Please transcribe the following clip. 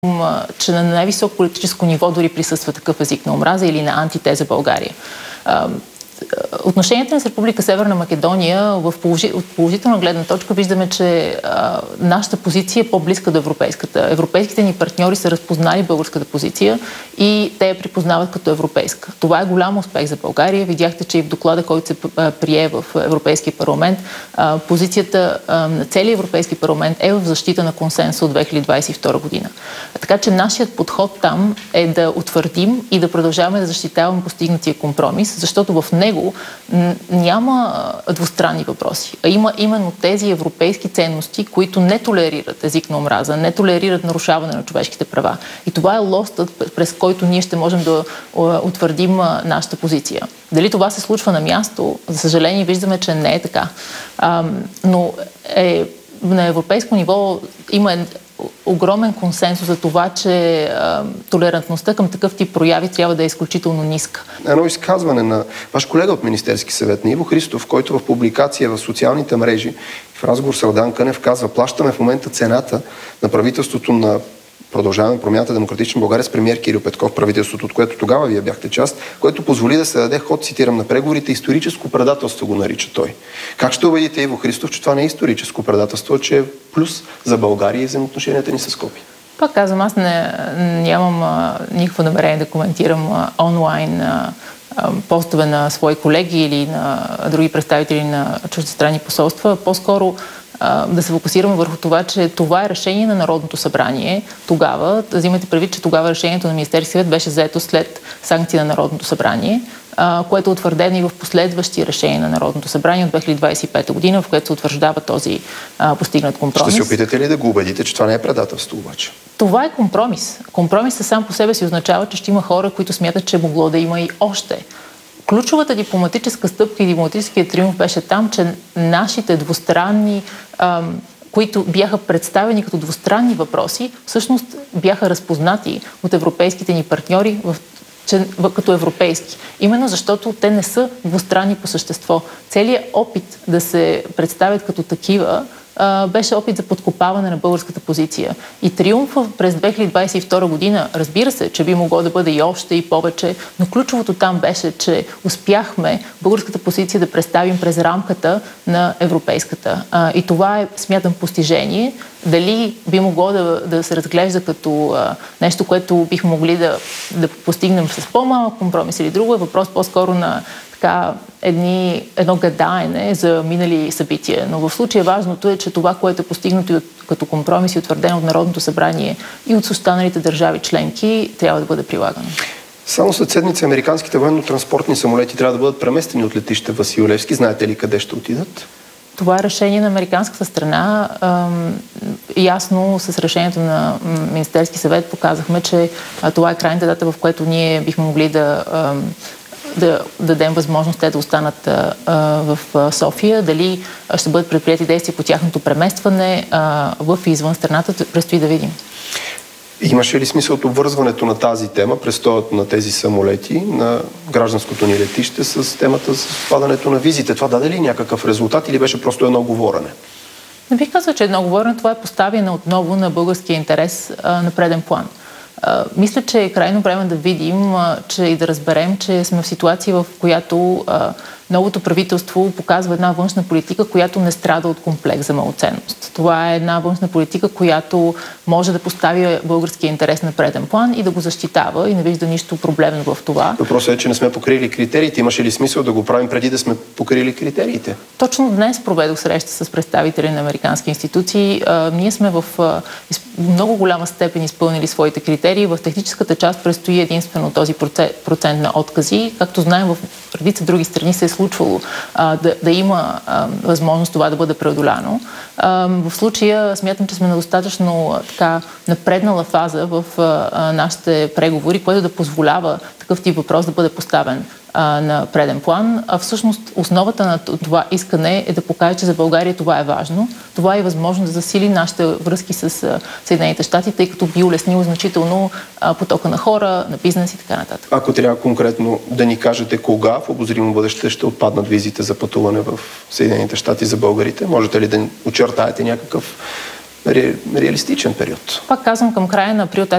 че на най-високо политическо ниво дори присъства такъв език на омраза или на антитеза България. Отношенията ни с Република Северна Македония от положителна гледна точка виждаме, че нашата позиция е по-близка до европейската. Европейските ни партньори са разпознали българската позиция и те я припознават като европейска. Това е голям успех за България. Видяхте, че и в доклада, който се прие в Европейския парламент, позицията на целия Европейски парламент е в защита на консенсуса от 2022 година. Така че нашият подход там е да утвърдим и да продължаваме да защитаваме постигнатия компромис, защото в него няма двустранни въпроси, а има именно тези европейски ценности, които не толерират език на омраза, не толерират нарушаване на човешките права. И това е лостът, през който ние ще можем да утвърдим нашата позиция. Дали това се случва на място, за съжаление виждаме, че не е така. Но на европейско ниво има огромен консенсус за това, че толерантността към такъв тип прояви трябва да е изключително ниска. Едно изказване на ваш колега от Министерски съвет, на Иво Христов, който в публикация в социалните мрежи в разговор с Радан Кънев казва: плащаме в момента цената на правителството на Продължаваме промяната Демократична България с премиер Кирил Петков, правителството, от което тогава вие бяхте част, което позволи да се даде ход, цитирам, на преговорите, историческо предателство го нарича той. Как ще убедите Иво Христов, че това не е историческо предателство, че е плюс за България и взаимоотношенията ни с Скопие? Пак казвам, аз нямам никакво намерение да коментирам онлайн постове на свои колеги или на други представители на чуждестранни посолства. По-скоро да се фокусираме върху това, че това е решение на Народното събрание. Тогава, да взимате предвид, че тогава решението на Министерския съвет беше взето след санкции на Народното събрание, което е утвърдено и в последващи решения на Народното събрание от 2025 година, в което се утвърждава този постигнат компромис. Ще се опитате ли да го убедите, че това не е предателство обаче? Това е компромис. Компромисът сам по себе си означава, че ще има хора, които смятат, че могло да има и още. Ключовата дипломатическа стъпка и дипломатическия триумф беше там, че нашите двустранни, които бяха представени като двустранни въпроси, всъщност бяха разпознати от европейските ни партньори като европейски. Именно защото те не са двустранни по същество. Целият опит да се представят като такива беше опит за подкопаване на българската позиция. И триумфа през 2022 година, разбира се, че би могло да бъде и още и повече, но ключовото там беше, че успяхме българската позиция да представим през рамката на европейската. И това е, смятам, постижение. Дали би могло да се разглежда като нещо, което бихме могли да постигнем с по-малък компромис или друго, е въпрос по-скоро на едно гадаене за минали събития. Но в случая важното е, че това, което е постигнато като компромис и утвърдено от Народното събрание и от останалите държави членки, трябва да бъде прилагано. Само след седмица американските военно-транспортни самолети трябва да бъдат преместени от летище Васил Левски. Знаете ли къде ще отидат? Това е решение на американската страна. Ясно с решението на Министерски съвет показахме, че това е крайната дата, в която ние бихме могли да дадем възможност те да останат в София. Дали ще бъдат предприяти действия по тяхното преместване в и извън страната, предстои да видим. Имаше ли смисъл от обвързването на тази тема, престоят на тези самолети на гражданското ни летище с темата с падането на визите? Това даде ли някакъв резултат или беше просто едно говорене? Не бих казал, че едно говорене. Това е поставяне отново на българския интерес на преден план. Мисля, че е крайно време да видим и да разберем, че сме в ситуация, в която новото правителство показва една външна политика, която не страда от комплекс за малоценност. Това е една външна политика, която може да постави българския интерес на преден план и да го защитава и не вижда нищо проблемно в това. Въпросът е, че не сме покрили критериите. Имаше ли смисъл да го правим преди да сме покрили критериите? Точно днес проведох среща с представители на американски институции. Ние сме в много голяма степен изпълнили своите критерии. В техническата част предстои единствено този процент на откази. Както знаем, в редица други страни се е случвало да има възможност това да бъде преодоляно. В случая смятам, че сме на достатъчно напреднала фаза в нашите преговори, което да позволява такъв тип въпрос да бъде поставен на преден план. А всъщност основата на това искане е да покаже, че за България това е важно. Това е възможно да засили нашите връзки с Съединените щати, тъй като би улеснило значително потока на хора, на бизнес и така нататък. Ако трябва конкретно да ни кажете кога в обозримо бъдеще ще отпаднат визите за пътуване в Съединените щати за българите, можете ли да очертаете някакъв реалистичен период? Пак казвам, към края на април